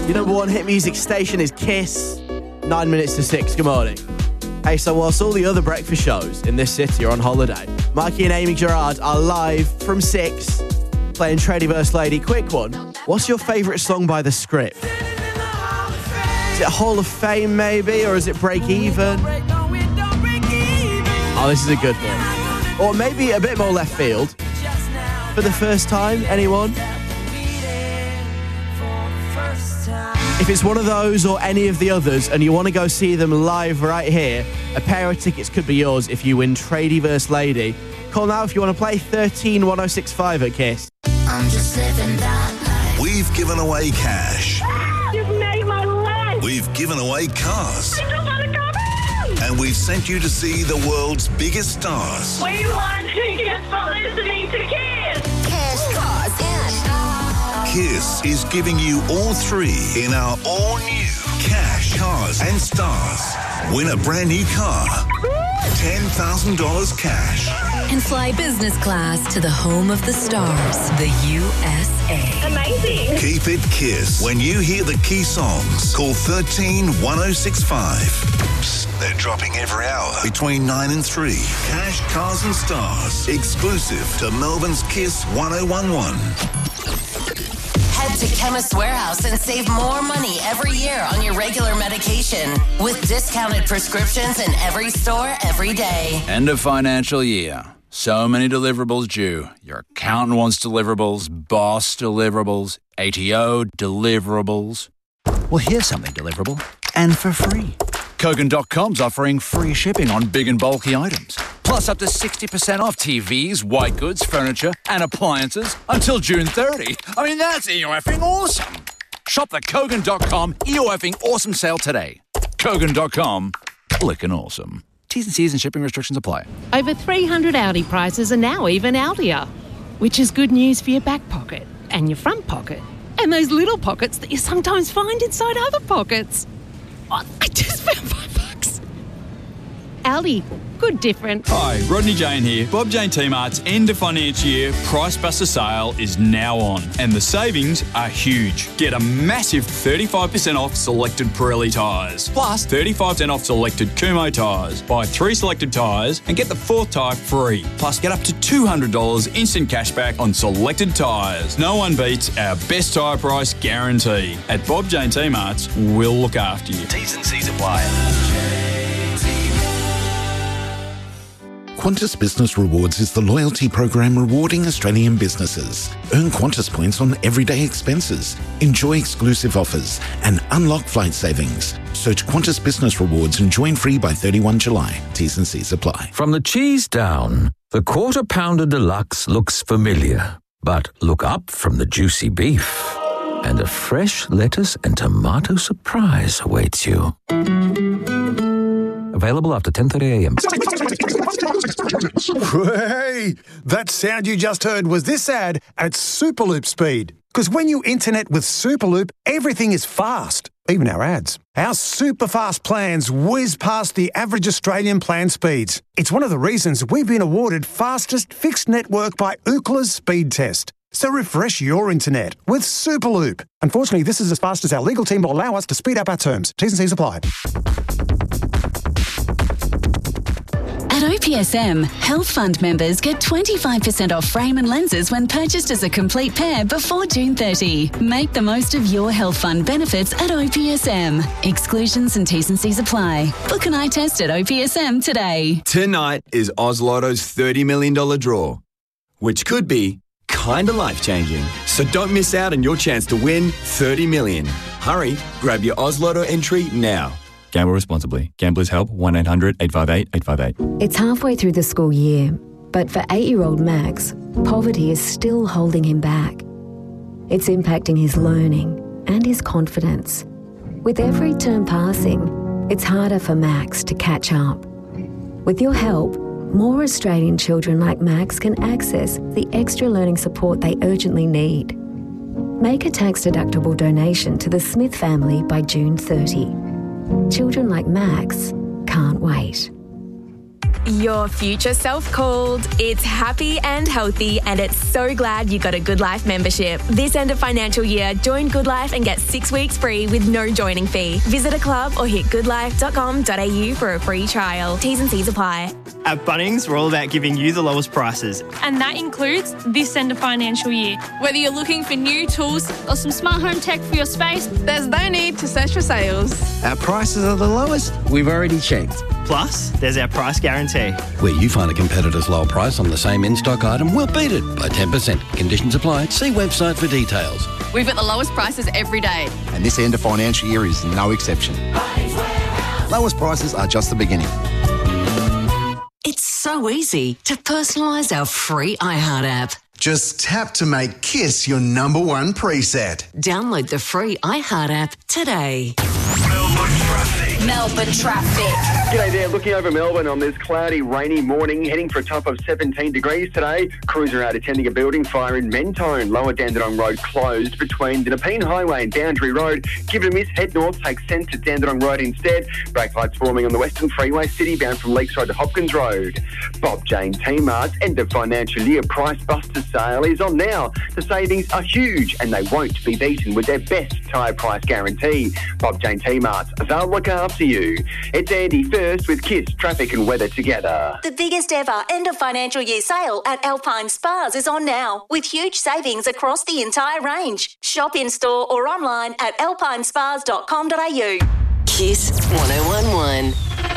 Your number one hit music station is Kiss. 9 minutes to 6. Good morning. Hey, so whilst all the other breakfast shows in this city are on holiday, Mikey and Amy Gerard are live from 6, playing Tradiverse Lady. Quick one. What's your favourite song by The Script? Is it Hall of Fame, maybe? Or is it Break Even? Oh, this is a good one. Or maybe a bit more left field. For the first time, anyone? If it's one of those or any of the others and you want to go see them live right here, a pair of tickets could be yours if you win Tradiverse Lady. Call now if you want to play 13 1065 at Kiss. I'm just living that life. We've given away cash. You've made my life. We've given away cars. I just want to go home. And we've sent you to see the world's biggest stars. We want tickets for listening to Kiss. Cash, cars, and Kiss is giving you all three in our all-new Cash, Cars and Stars. Win a brand new car. $10,000 cash. And fly business class to the home of the stars, the USA. Amazing. Keep it Kiss. When you hear the key songs, call 13 1065. Psst, they're dropping every hour between 9 and 3. Cash, Cars and Stars. Exclusive to Melbourne's Kiss 1011. Head to Chemist Warehouse and save more money every year on your regular medication with discounted prescriptions in every store every day. End of financial year. So many deliverables due. Your accountant wants deliverables, boss deliverables, ATO deliverables. Well, here's something deliverable and for free. Kogan.com's offering free shipping on big and bulky items. Plus up to 60% off TVs, white goods, furniture and appliances until June 30. I mean, that's EOFing awesome. Shop the Kogan.com EOFing awesome sale today. Kogan.com, clickin' awesome. T's and C's and shipping restrictions apply. Over 300 Audi prices are now even Audier, which is good news for your back pocket and your front pocket and those little pockets that you sometimes find inside other pockets. Oh, I just found $5. Audi, good different. Hi, Rodney Jane here. Bob Jane T-Mart's end of financial year Price Buster sale is now on and the savings are huge. Get a massive 35% off selected Pirelli tyres, plus 35% off selected Kumho tyres. Buy 3 selected tyres and get the 4th tyre free. Plus get up to $200 instant cashback on selected tyres. No one beats our best tyre price guarantee. At Bob Jane T-Mart's, we'll look after you. T's and C's apply. Qantas Business Rewards is the loyalty program rewarding Australian businesses. Earn Qantas points on everyday expenses, enjoy exclusive offers, and unlock flight savings. Search Qantas Business Rewards and join free by 31 July. T's and C's apply. From the cheese down, the Quarter Pounder Deluxe looks familiar. But look up from the juicy beef, and a fresh lettuce and tomato surprise awaits you. Available after 10:30 a.m. Hey, that sound you just heard was this ad at Superloop speed. Because when you internet with Superloop, everything is fast, even our ads. Our super fast plans whiz past the average Australian plan speeds. It's one of the reasons we've been awarded fastest fixed network by Ookla's speed test. So refresh your internet with Superloop. Unfortunately, this is as fast as our legal team will allow us to speed up our terms. T's and C's apply. At OPSM, Health Fund members get 25% off frame and lenses when purchased as a complete pair before June 30. Make the most of your Health Fund benefits at OPSM. Exclusions and T's and C's apply. Book an eye test at OPSM today. Tonight is Oz Lotto's $30 million draw, which could be kinda life-changing. So don't miss out on your chance to win $30 million. Hurry, grab your Oz Lotto entry now. Gamble responsibly. Gamblers Help 1-800-858-858. It's halfway through the school year, but for 8-year-old Max, poverty is still holding him back. It's impacting his learning and his confidence. With every term passing, it's harder for Max to catch up. With your help, more Australian children like Max can access the extra learning support they urgently need. Make a tax-deductible donation to the Smith family by June 30. Children like Max can't wait. Your future self called. It's happy and healthy, and it's so glad you got a Good Life membership. This end of financial year, join Good Life and get 6 weeks free with no joining fee. Visit a club or hit goodlife.com.au for a free trial. T's and C's apply. At Bunnings, we're all about giving you the lowest prices. And that includes this end of financial year. Whether you're looking for new tools or some smart home tech for your space, there's no need to search for sales. Our prices are the lowest we've already checked. Plus, there's our price guarantee. Where you find a competitor's low price on the same in-stock item, we'll beat it by 10%. Conditions apply. See website for details. We've got the lowest prices every day. And this end of financial year is no exception. Lowest prices are just the beginning. It's so easy to personalise our free iHeart app. Just tap to make Kiss your number one preset. Download the free iHeart app today. Melbourne traffic. G'day there, looking over Melbourne on this cloudy, rainy morning, heading for a top of 17 degrees today. Cruiser out attending a building fire in Mentone. Lower Dandenong Road closed between the Nepean Highway and Boundary Road. Give it a miss, head north, take sense at Dandenong Road instead. Brake lights forming on the Western Freeway, city bound from Leaks Road to Hopkins Road. Bob Jane T-Mart's end of financial year Price Buster sale is on now. The savings are huge and they won't be beaten with their best tyre price guarantee. Bob Jane T-Mart's, they'll look after you. It's Andy first with Kiss, traffic and weather together. The biggest ever end of financial year sale at Alpine Spas is on now, with huge savings across the entire range. Shop in store or online at alpinespas.com.au. Kiss 1011.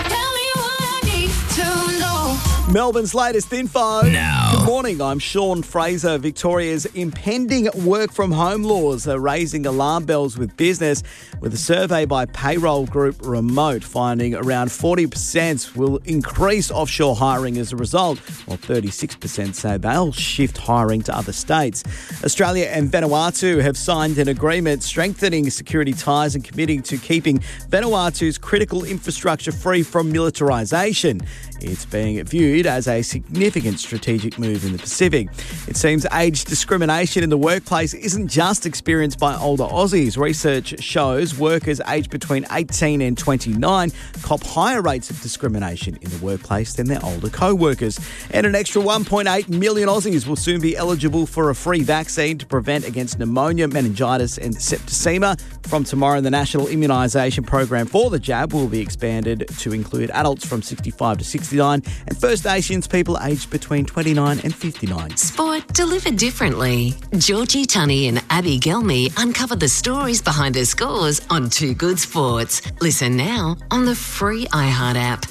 Melbourne's latest info. Now. Good morning, I'm Sean Fraser. Victoria's impending work from home laws are raising alarm bells with business, with a survey by payroll group Remote finding around 40% will increase offshore hiring as a result, while 36% say they'll shift hiring to other states. Australia and Vanuatu have signed an agreement strengthening security ties and committing to keeping Vanuatu's critical infrastructure free from militarisation. It's being viewed as a significant strategic move in the Pacific. It seems age discrimination in the workplace isn't just experienced by older Aussies. Research shows workers aged between 18 and 29 cop higher rates of discrimination in the workplace than their older co-workers. And an extra 1.8 million Aussies will soon be eligible for a free vaccine to prevent against pneumonia, meningitis and septicemia. From tomorrow, the national immunisation program for the jab will be expanded to include adults from 65 to 69 and First Nations people aged between 29 and 59. Sport delivered differently. Georgie Tunney and Abby Gelmy uncover the stories behind her scores on Too Good Sports. Listen now on the free iHeart app.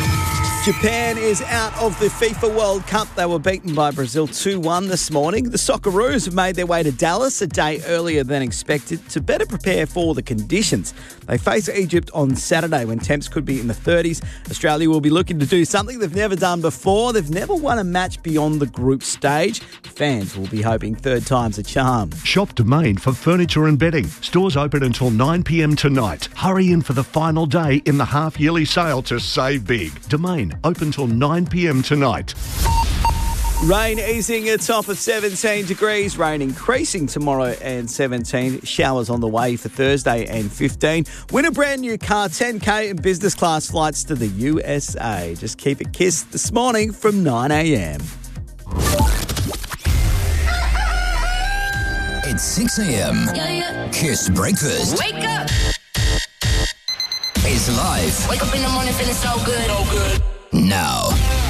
Japan is out of the FIFA World Cup. They were beaten by Brazil 2-1 this morning. The Socceroos have made their way to Dallas a day earlier than expected to better prepare for the conditions. They face Egypt on Saturday when temps could be in the 30s. Australia will be looking to do something they've never done before. They've never won a match beyond the group stage. Fans will be hoping third time's a charm. Shop Domain for furniture and bedding. Stores open until 9 p.m. tonight. Hurry in for the final day in the half-yearly sale to save big. Domain open till 9 p.m. tonight. Rain easing a top of 17 degrees. Rain increasing tomorrow and 17. Showers on the way for Thursday and 15. Win a brand new car, 10K and business class flights to the USA. Just keep it kissed this morning from 9 a.m. It's 6 a.m. Kiss Breakfast. Wake up. It's live. Wake up in the morning feeling so good. So good. Now.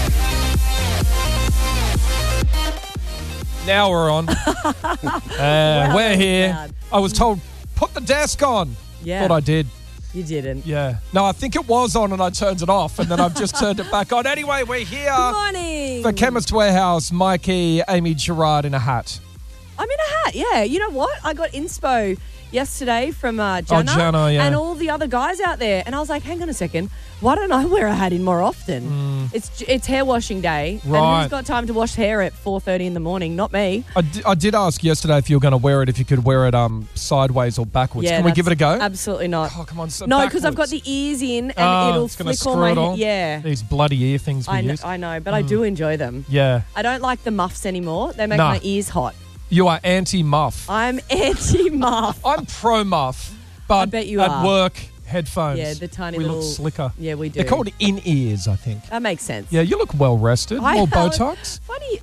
Now we're on. Wow, we're here. loud. I was told, put the desk on. Yeah. Thought I did. You didn't. Yeah. No, I think it was on and I turned it off and then I've just turned it back on. Anyway, we're here. Good morning. For Chemist Warehouse, Mikey, Amy Gerard in a hat. I'm in a hat, yeah. You know what? I got inspo yesterday from Jana, Jana, yeah. and all the other guys out there. And I was like, hang on a second. Why don't I wear a hat in more often? It's hair washing day. Right. And who's got time to wash hair at 4:30 in the morning? Not me. I did ask yesterday if you were going to wear it, if you could wear it sideways or backwards. Yeah, Can we give it a go? Absolutely not. Oh, come on. No, because I've got the ears in and it'll it's gonna flick all screw my it all. hair. Yeah. These bloody ear things we use. I know, but I do enjoy them. Yeah. I don't like the muffs anymore. They make Nah. my ears hot. You are anti-muff. I'm anti-muff. I'm pro-muff. But I bet you at are. work, headphones. Yeah, the tiny we little. look slicker. Yeah, we do. They're called in-ears, I think. That makes sense. Yeah, you look well rested. More know. Botox? Funny.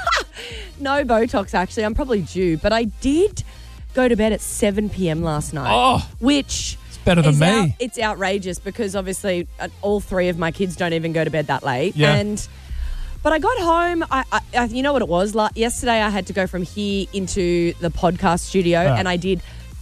No Botox, actually. I'm probably due. But I did go to bed at 7 p.m. last night. Oh. Which... better than me. It's outrageous because obviously all three of my kids don't even go to bed that late. Yeah. But I got home, I you know what it was? Yesterday I had to go from here into the podcast studio and I did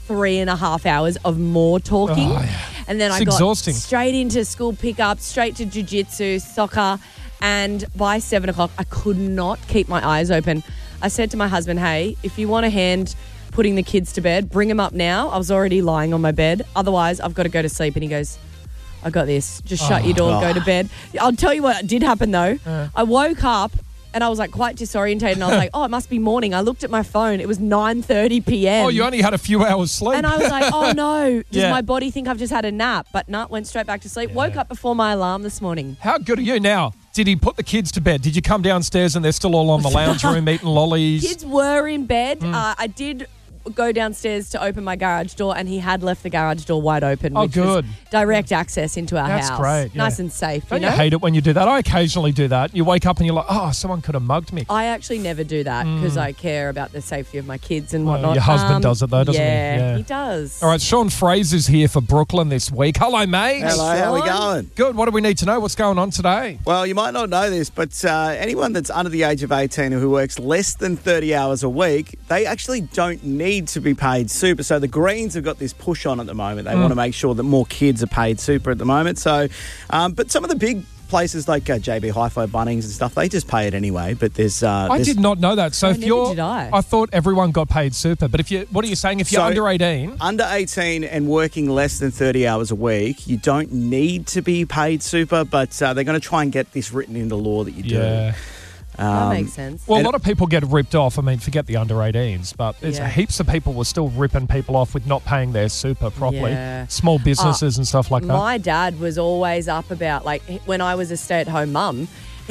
3.5 hours of more talking. Oh, yeah. And then It's I got exhausting. straight into school pickup, straight to jiu-jitsu, soccer. And by 7 o'clock, I could not keep my eyes open. I said to my husband, hey, if you want a hand putting the kids to bed, bring them up now. I was already lying on my bed. Otherwise, I've got to go to sleep. And he goes, I got this. Just shut your door and go to bed. I'll tell you what did happen, though. I woke up and I was like quite disorientated. And I was like, oh, it must be morning. I looked at my phone. It was 9:30 p.m. Oh, you only had a few hours sleep. And I was like, oh, no. Does my body think I've just had a nap? But no, went straight back to sleep. Woke up before my alarm this morning. How good are you now? Did he put the kids to bed? Did you come downstairs and they're still all on the lounge room eating lollies? Kids were in bed. I did go downstairs to open my garage door and he had left the garage door wide open. Oh, which good. was direct access into our house. That's great. Yeah. Nice and safe, Don't you know? hate it when you do that? I occasionally do that. You wake up and you're like, oh, someone could have mugged me. I actually never do that because I care about the safety of my kids and whatnot. Your husband does it though, doesn't he? Yeah, he does. All right, Sean Fraser's here for Brooklyn this week. Hello, mate. Hello, how we going? Good. What do we need to know? What's going on today? Well, you might not know this, but anyone that's under the age of 18 who works less than 30 hours a week, they actually don't need to be paid super. So the Greens have got this push on at the moment. They want to make sure that more kids are paid super at the moment. So, but some of the big places like JB Hi-Fi, Bunnings and stuff, they just pay it anyway. But there's I did not know that. So if neither did I. I thought everyone got paid super. But what are you saying? If you're under 18, under 18 and working less than 30 hours a week, you don't need to be paid super. But they're going to try and get this written into law that you do. Yeah. That makes sense. Well, a lot of people get ripped off. I mean, forget the under 18s, but there's heaps of people were still ripping people off with not paying their super properly. Yeah. Small businesses and stuff like that. My dad was always up about, like, when I was a stay-at-home mum,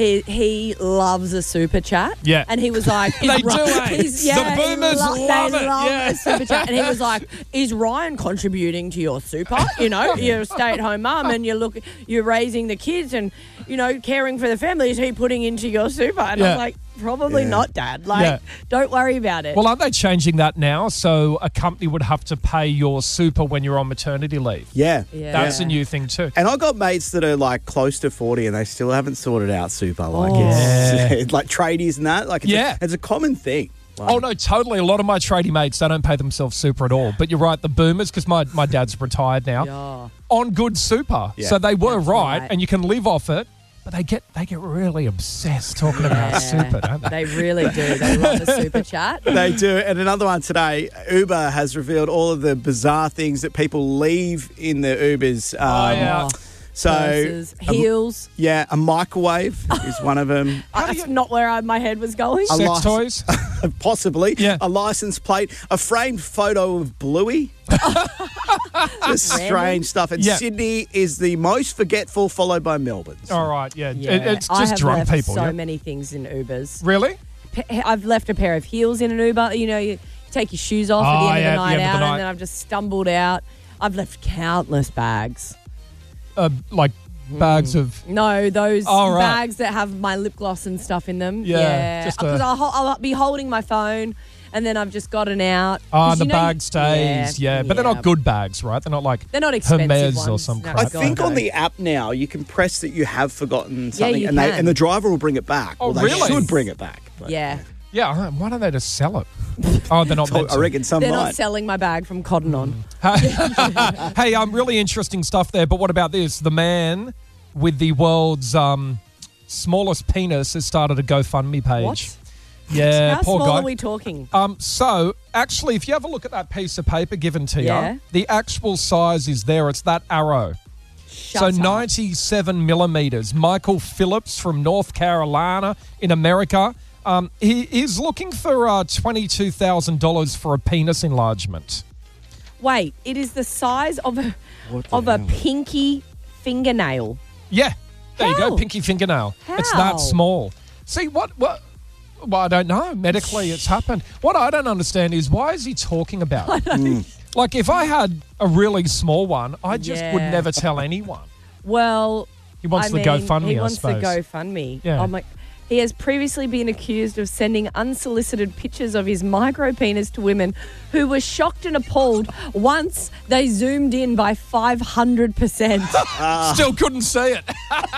he loves a super chat. Yeah. And he was like... They do, eh? The boomers love it. They love Yeah. a super chat. And he was like, is Ryan contributing to your super? You know, you're a stay-at-home mum and you're raising the kids and, you know, caring for the family. Is he putting into your super? And I was like, probably not, Dad. Like, don't worry about it. Well, aren't they changing that now? So a company would have to pay your super when you're on maternity leave. Yeah. That's a new thing too. And I've got mates that are like close to 40 and they still haven't sorted out super. Like it's like tradies and that. Like it's a common thing. Like, Oh, no, totally. A lot of my tradie mates, they don't pay themselves super at all. But you're right, the boomers, because my dad's retired now, on good super. Yeah. So they were right, and you can live off it. But they get really obsessed talking about super, don't they? They really do. They love a super chat. They do. And another one today, Uber has revealed all of the bizarre things that people leave in the Ubers. So Purses, heels. A microwave is one of them. That's not where my head was going. Sex toys? Possibly. Yeah. A license plate, a framed photo of Bluey. Just strange stuff. And Sydney is the most forgetful, followed by Melbourne. So. All right, it's just I drunk have left people. so many things in Ubers. Really? I've left a pair of heels in an Uber. You know, you take your shoes off at the end of the night out, and then I've just stumbled out. I've left countless bags. Like bags of... No, those right. bags that have my lip gloss and stuff in them. Yeah, just because I'll be holding my phone and then I've just gotten out. The bag stays, but they're not good bags, right? They're not like they're not expensive Hermes ones. or some crap. I think on the app now you can press that you have forgotten something, you and can. and the driver will bring it back. Oh, or they really? should bring it back. But. Yeah. Yeah, why don't they just sell it? Oh, they're not meant to. I reckon some They're might. not selling my bag from Cotton On. Hey, really interesting stuff there, but what about this? The man with the world's smallest penis has started a GoFundMe page. What? Yeah, How poor small guy. are we talking? So, actually, if you have a look at that piece of paper given to Yeah. you, the actual size is there. It's that arrow. So 97 millimeters. Michael Phillips from North Carolina in America. He is looking for $22,000 for a penis enlargement. Wait, it is the size of a pinky fingernail. Yeah, there you go, How? pinky fingernail. It's How? that small. See, what? Well, I don't know. Medically, it's happened. What I don't understand is why is he talking about it? Like, if I had a really small one, I just would never tell anyone. Well, He wants the GoFundMe, He I wants the suppose. GoFundMe. Yeah. I'm like, he has previously been accused of sending unsolicited pictures of his micro penis to women who were shocked and appalled once they zoomed in by 500%. Still couldn't see it.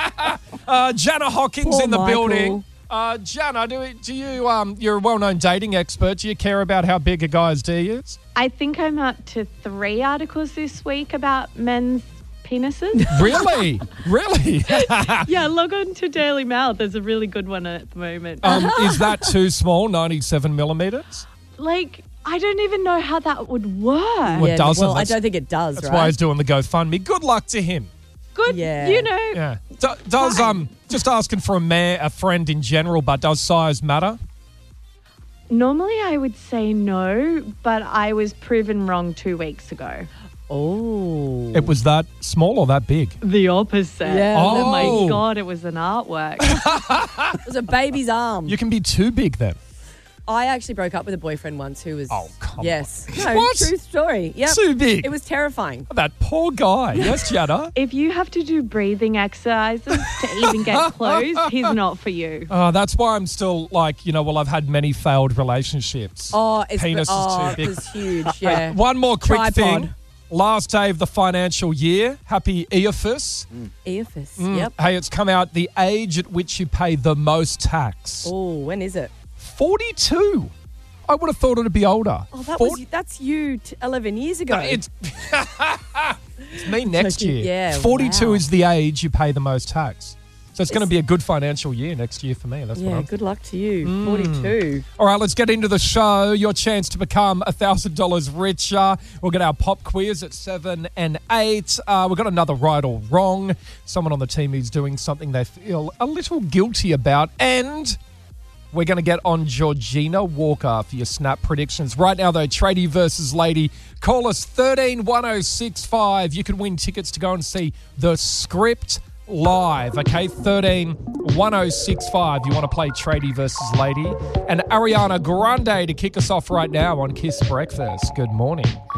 Jana Hawkins Poor in the Michael. building. Jana, do you you're a well-known dating expert. Do you care about how big a guy's D is? I think I'm up to 3 articles this week about men's penises. Really? Really? Yeah, log on to Daily Mail. There's a really good one at the moment. Is that too small, 97 millimetres? Like, I don't even know how that would work. Well, it doesn't. Well, I That's- don't think it does, That's right? why he's doing the GoFundMe. Good luck to him. Good, you know. Yeah. Does just asking for a friend in general, but does size matter? Normally I would say no, but I was proven wrong 2 weeks ago. Oh. It was that small or that big? The opposite. Yeah. Oh my Oh. God, it was an artwork. It was a baby's arm. You can be too big then. I actually broke up with a boyfriend once who was. Oh, come yes. on. No, What? true story. Yep. Too big. It was terrifying. That poor guy. Yes, Jana? If you have to do breathing exercises to even get close, he's not for you. That's why I'm still like, I've had many failed relationships. Oh, it's Penis is too it big. was huge. Yeah. One more quick Tripod. thing. Last day of the financial year. Happy EAFIS. EAFIS. Mm. Yep. Hey, it's come out the age at which you pay the most tax. Oh, when is it? 42. I would have thought it'd be older. Oh, that's you 11 years ago. No, it's me next year. Yeah, 42 wow. is the age you pay the most tax. So it's going to be a good financial year next year for me. That's what Yeah, I'm good luck to you. 42. All right, let's get into the show. Your chance to become $1,000 richer. We'll get our pop quiz at 7 and 8. We've got another right or wrong. Someone on the team is doing something they feel a little guilty about. And we're going to get on Georgina Walker for your snap predictions. Right now, though, Tradie versus Lady. Call us 131065. You can win tickets to go and see The Script live, okay? 131065. You want to play Tradie versus Lady. And Ariana Grande to kick us off right now on Kiss Breakfast. Good morning.